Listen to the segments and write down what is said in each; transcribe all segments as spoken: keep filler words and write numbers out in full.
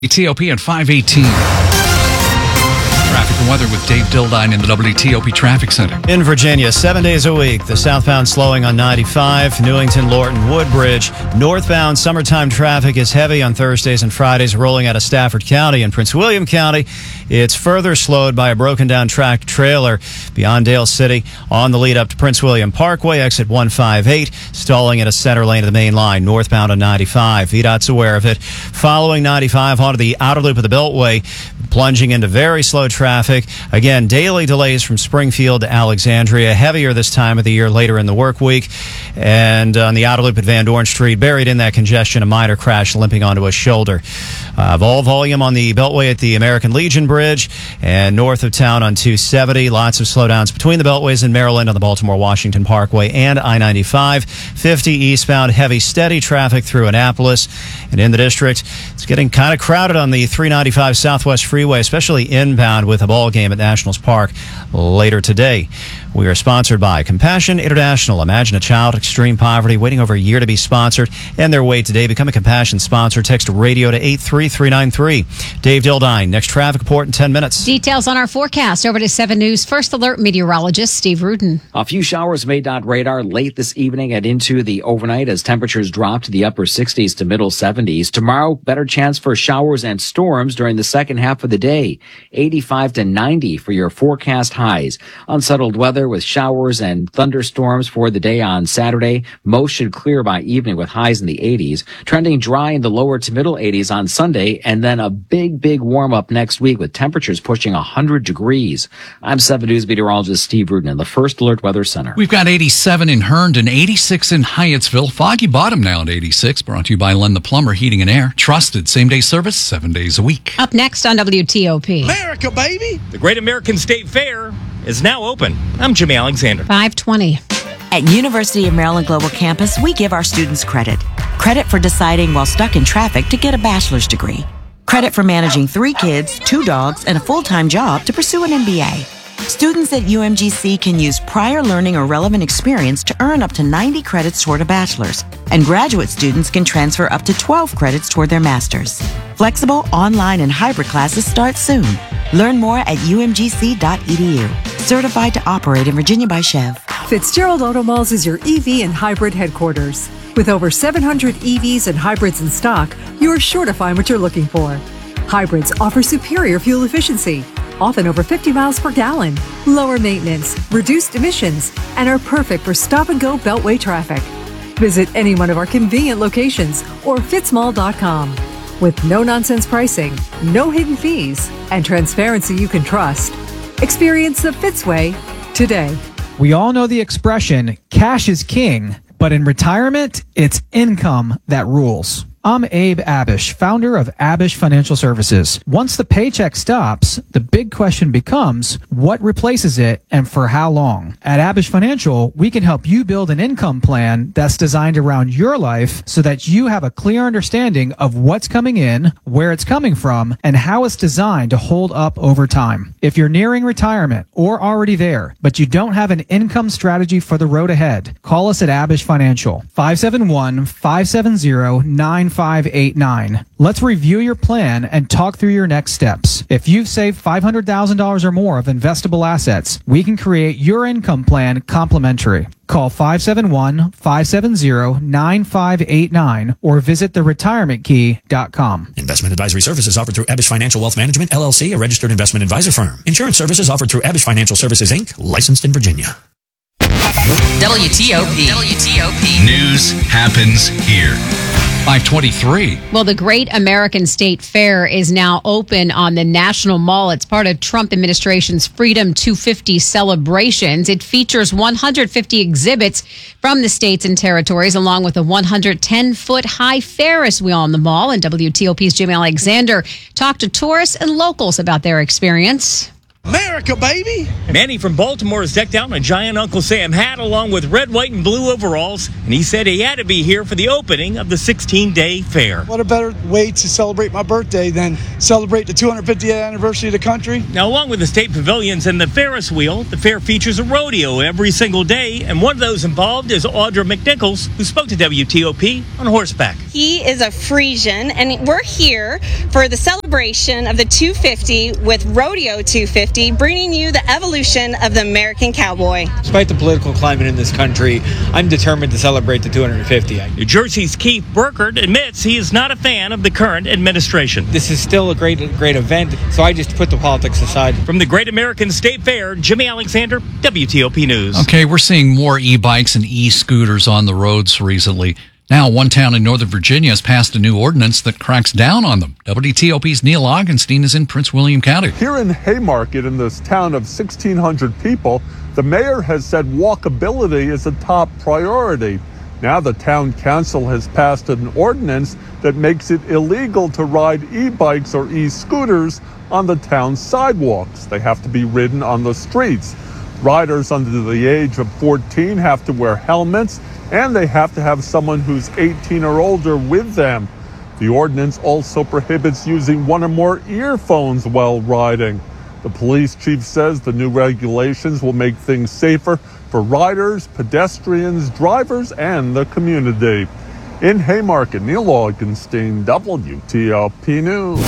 T O P at five eighteen. Traffic and weather with Dave Dildine in the W T O P Traffic Center. In Virginia, seven days a week, the southbound slowing on ninety-five, Newington, Lorton, Woodbridge. Northbound summertime traffic is heavy on Thursdays and Fridays, rolling out of Stafford County. In Prince William County, it's further slowed by a broken down tracked trailer beyond Dale City on the lead up to Prince William Parkway, exit one fifty-eight, stalling at a center lane of the main line, northbound on ninety-five. V DOT's aware of it. Following ninety-five onto the outer loop of the Beltway, plunging into very slow traffic. Again, daily delays from Springfield to Alexandria, heavier this time of the year later in the work week. And on the outer loop at Van Dorn Street, buried in that congestion, a minor crash limping onto a shoulder. Uh, all volume on the Beltway at the American Legion Bridge and north of town on two seventy. Lots of slowdowns between the Beltways in Maryland on the Baltimore-Washington Parkway and I ninety-five. fifty eastbound, heavy, steady traffic through Annapolis. And in the district, it's getting kind of crowded on the three ninety-five Southwest Freeway, especially inbound with a ball game at Nationals Park later today. We are sponsored by Compassion International. Imagine a child, extreme poverty, waiting over a year to be sponsored, and their wait today. Become a Compassion sponsor. Text radio to eight three three nine three. Dave Dildine, next traffic report in ten minutes. Details on our forecast over to seven News First Alert meteorologist Steve Rudin. A few showers made on radar late this evening and into the overnight as temperatures drop to the upper sixties to middle seventies. Tomorrow, better chance for showers and storms during the second half of the day. eighty-five to ninety for your forecast highs. Unsettled weather with showers and thunderstorms for the day on Saturday. Most should clear by evening with highs in the eighties. Trending dry in the lower to middle eighties on Sunday, and then a big, big warm up next week with temperatures pushing one hundred degrees. I'm seven News meteorologist Steve Rudin in the First Alert Weather Center. We've got eighty-seven in Herndon, eighty-six in Hyattsville. Foggy bottom now at eighty-six. Brought to you by Len the Plumber Heating and Air. Trusted same-day service, seven days a week. Up next on W T O P. America, baby! The Great American State Fair is now open. I'm Jimmy Alexander. five twenty. At University of Maryland Global Campus, we give our students credit. Credit for deciding while stuck in traffic to get a bachelor's degree. Credit for managing three kids, two dogs, and a full-time job to pursue an M B A. Students at U M G C can use prior learning or relevant experience to earn up to ninety credits toward a bachelor's, and graduate students can transfer up to twelve credits toward their master's. Flexible, online, and hybrid classes start soon. Learn more at U M G C dot E D U. Certified to operate in Virginia by Chev. Fitzgerald Auto Malls is your E V and hybrid headquarters. With over seven hundred E Vs and hybrids in stock, you're sure to find what you're looking for. Hybrids offer superior fuel efficiency, often over fifty miles per gallon, lower maintenance, reduced emissions, and are perfect for stop-and-go beltway traffic. Visit any one of our convenient locations or fitzmall dot com. With no-nonsense pricing, no hidden fees, and transparency you can trust. Experience the Fitz way today. We all know the expression, cash is king, but in retirement, it's income that rules. I'm Abe Abish, founder of Abish Financial Services. Once the paycheck stops, the big question becomes, what replaces it and for how long? At Abish Financial, we can help you build an income plan that's designed around your life so that you have a clear understanding of what's coming in, where it's coming from, and how it's designed to hold up over time. If you're nearing retirement or already there, but you don't have an income strategy for the road ahead, call us at Abish Financial, five seven one, five seven zero, nine five eight nine. Let's review your plan and talk through your next steps. If you've saved five hundred thousand dollars or more of investable assets, we can create your income plan complimentary. Call five seven one, five seven zero, nine five eight nine or visit the retirement key dot com. Investment advisory services offered through Abish Financial Wealth Management, L L C, a registered investment advisor firm. Insurance services offered through Abish Financial Services, Incorporated, licensed in Virginia. W T O P. W T O P. News happens here. five twenty-three. Well, the Great American State Fair is now open on the National Mall. It's part of Trump administration's Freedom two fifty celebrations. It features one hundred fifty exhibits from the states and territories, along with a one hundred ten foot high Ferris wheel on the mall. And W T O P's Jimmy Alexander talked to tourists and locals about their experience. America, baby! Manny from Baltimore is decked out in a giant Uncle Sam hat along with red, white, and blue overalls, and he said he had to be here for the opening of the sixteen-day fair. What a better way to celebrate my birthday than celebrate the two hundred fiftieth anniversary of the country? Now, along with the state pavilions and the Ferris wheel, the fair features a rodeo every single day, and one of those involved is Audra McNichols, who spoke to W T O P on horseback. He is a Frisian, and we're here for the celebration of the two fifty with Rodeo two fifty, bringing you the evolution of the American cowboy. Despite the political climate in this country, I'm determined to celebrate the two hundred fifty. New Jersey's Keith Burkhardt admits he is not a fan of the current administration. This is still a great, great event, so I just put the politics aside. From the Great American State Fair, Jimmy Alexander, W T O P News. Okay, we're seeing more e-bikes and e-scooters on the roads recently. Now, one town in Northern Virginia has passed a new ordinance that cracks down on them. W T O P's Neil Augenstein is in Prince William County. Here in Haymarket, in this town of sixteen hundred people, the mayor has said walkability is a top priority. Now the town council has passed an ordinance that makes it illegal to ride e-bikes or e-scooters on the town sidewalks. They have to be ridden on the streets. Riders under the age of fourteen have to wear helmets, and they have to have someone who's eighteen or older with them. The ordinance also prohibits using one or more earphones while riding. The police chief says the new regulations will make things safer for riders, pedestrians, drivers, and the community. In Haymarket, Neil Augenstein, W T O P News.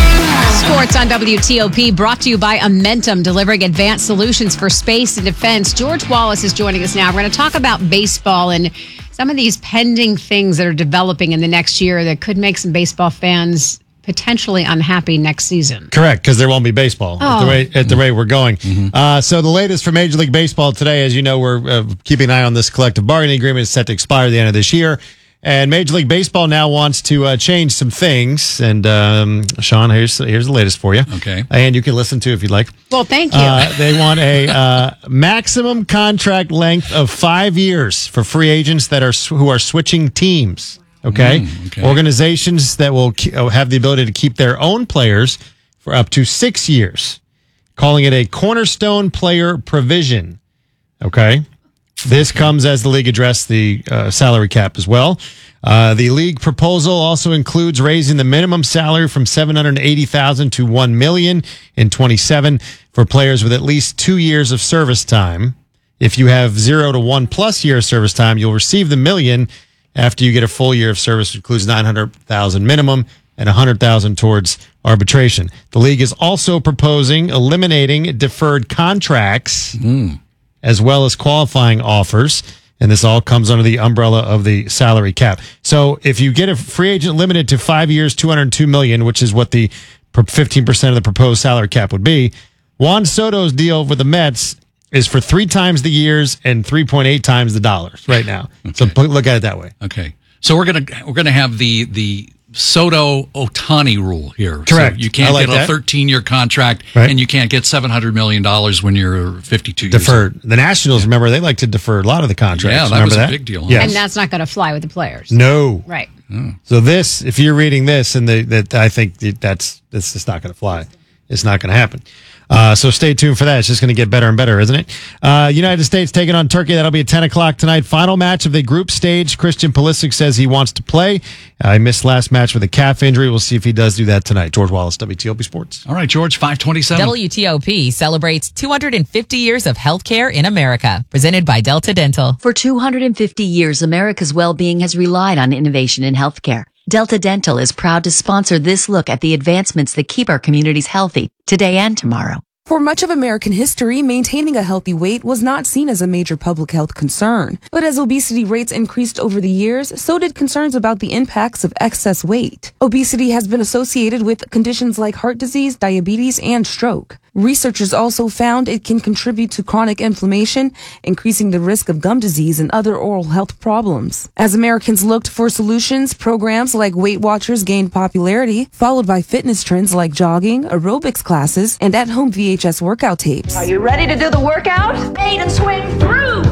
Sports on W T O P brought to you by Amentum, delivering advanced solutions for space and defense. George Wallace is joining us now. We're going to talk about baseball and some of these pending things that are developing in the next year that could make some baseball fans potentially unhappy next season. Correct, because there won't be baseball oh. at, the rate, at the rate we're going. Mm-hmm. Uh, so the latest for Major League Baseball today, as you know, we're uh, keeping an eye on this collective bargaining agreement. It's set to expire at the end of this year. And Major League Baseball now wants to uh, change some things. And um, Sean, here's here's the latest for you. Okay. And you can listen to if you'd like. Well, thank you. Uh, they want a uh, maximum contract length of five years for free agents that are who are switching teams. Okay? Mm, okay. Organizations that will ke- have the ability to keep their own players for up to six years, calling it a cornerstone player provision. Okay? This comes as the league addressed the uh, salary cap as well. Uh, the league proposal also includes raising the minimum salary from seven hundred eighty thousand dollars to one million dollars in twenty-seven for players with at least two years of service time. If you have zero to one plus year of service time, you'll receive the million after you get a full year of service, which includes nine hundred thousand dollars minimum and one hundred thousand dollars towards arbitration. The league is also proposing eliminating deferred contracts. Mm. as well as qualifying offers. And this all comes under the umbrella of the salary cap. So if you get a free agent limited to five years, two hundred two million dollars, which is what the fifteen percent of the proposed salary cap would be, Juan Soto's deal with the Mets is for three times the years and three point eight times the dollars right now. Okay. So look at it that way. Okay. So we're going to, we're going to have the, the, Soto Ohtani rule here. Correct. So you can't like get that. a thirteen-year contract, right. and you can't get seven hundred million dollars when you're fifty-two Deferred. years old. The Nationals, yeah. remember, they like to defer a lot of the contracts. Yeah, that remember was that? a big deal. Huh? Yes. And that's not going to fly with the players. No. Right. Oh. So this, if you're reading this, and the, that I think that's that's just not going to fly. It's not going to happen. Uh, so stay tuned for that. It's just going to get better and better, isn't it? Uh, United States taking on Turkey. That'll be at ten o'clock tonight. Final match of the group stage. Christian Pulisic says he wants to play. Uh, he missed last match with a calf injury. We'll see if he does do that tonight. George Wallace, W T O P Sports. All right, George, five twenty-seven. W T O P celebrates two hundred fifty years of healthcare in America. Presented by Delta Dental. For two hundred fifty years, America's well-being has relied on innovation in healthcare. Delta Dental is proud to sponsor this look at the advancements that keep our communities healthy today and tomorrow. For much of American history, maintaining a healthy weight was not seen as a major public health concern. But as obesity rates increased over the years, so did concerns about the impacts of excess weight. Obesity has been associated with conditions like heart disease, diabetes, and stroke. Researchers also found it can contribute to chronic inflammation, increasing the risk of gum disease and other oral health problems. As Americans looked for solutions, programs like Weight Watchers gained popularity, followed by fitness trends like jogging, aerobics classes, and at-home V H S workout tapes. Are you ready to do the workout? Eight and swing through.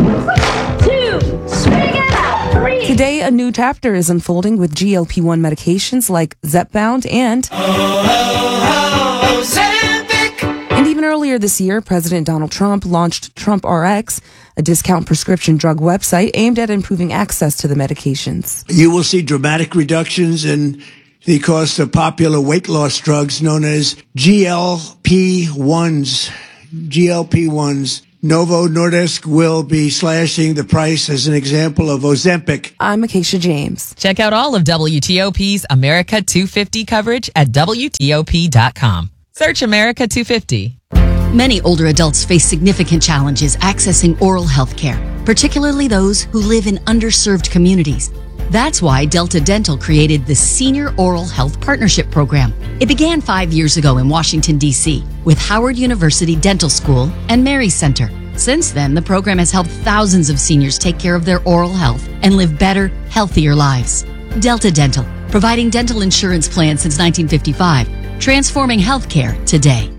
Two, swing it out. Three. Today, a new chapter is unfolding with G L P one medications like Zepbound and... Oh, oh, oh, Earlier this year, President Donald Trump launched Trump R X, a discount prescription drug website aimed at improving access to the medications. You will see dramatic reductions in the cost of popular weight loss drugs known as G L P ones. G L P ones. Novo Nordisk will be slashing the price as an example of Ozempic. I'm Acacia James. Check out all of W T O P's America two fifty coverage at W T O P dot com. Search America two fifty. Many older adults face significant challenges accessing oral health care, particularly those who live in underserved communities. That's why Delta Dental created the Senior Oral Health Partnership Program. It began five years ago in Washington, D C with Howard University Dental School and Mary Center. Since then, the program has helped thousands of seniors take care of their oral health and live better, healthier lives. Delta Dental, providing dental insurance plans since nineteen fifty-five, transforming healthcare today.